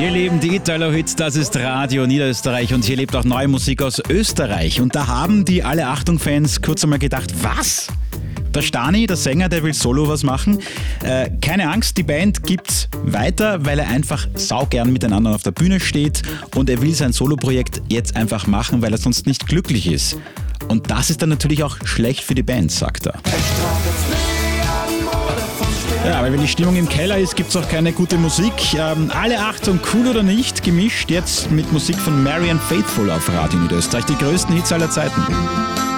Hier leben die Italo-Hits, das ist Radio Niederösterreich und hier lebt auch neue Musik aus Österreich. Und da haben die Alle Achtung-Fans kurz einmal gedacht, was? Der Stani, der Sänger, der will solo was machen. Keine Angst, die Band gibt's weiter, weil er einfach saugern miteinander auf der Bühne steht und er will sein Soloprojekt jetzt einfach machen, weil er sonst nicht glücklich ist. Und das ist dann natürlich auch schlecht für die Band, sagt er. Ja, weil wenn die Stimmung im Keller ist, gibt's auch keine gute Musik. Alle Achtung, cool oder nicht, gemischt jetzt mit Musik von Marianne Faithfull auf Radio Niederösterreich. Die größten Hits aller Zeiten.